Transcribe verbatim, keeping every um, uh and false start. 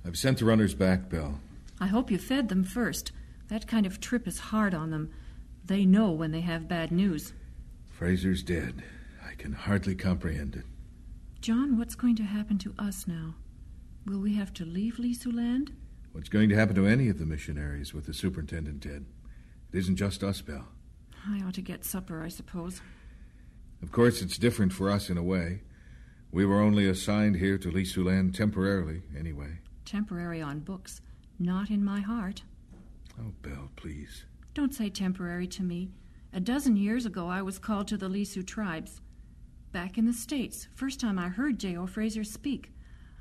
I've sent the runners back, Belle. I hope you fed them first. That kind of trip is hard on them. They know when they have bad news. Fraser's dead. I can hardly comprehend it. John, what's going to happen to us now? Will we have to leave Lisuland? What's going to happen to any of the missionaries with the superintendent dead? It isn't just us, Belle. I ought to get supper, I suppose. Of course, it's different for us in a way. We were only assigned here to Lisuland temporarily, anyway. Temporary on books, not in my heart. Oh, Belle, please. Don't say temporary to me. A dozen years ago, I was called to the Lisu tribes. Back in the States, first time I heard J O. Fraser speak.